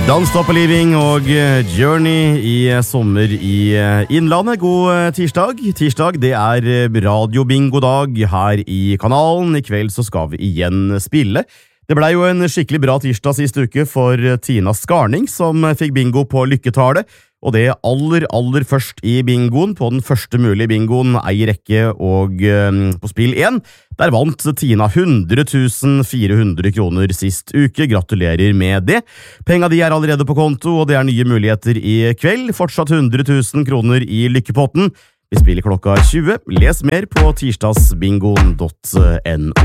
Don't Stop Believing og Journey i sommer i Innlandet. God tirsdag. Tirsdag, det radiobingo-dag her i kanalen. I kveld så skal vi igjen spille. Det ble jo en skikkelig bra tirsdag siste uke for Tina Skarning, som fikk bingo på lykketallet. Og det aller først i bingoen, på den første mulige bingoen, ei rekke og på spill 1. Der vant Tina 100.400 kroner sist uke. Gratulerer med det. Penga de allerede på konto, og det nye muligheter i kveld. Fortsatt 100.000 kroner i lykkepotten. Vi spiller klokka 20. Les mer på tirsdagsbingoen.no.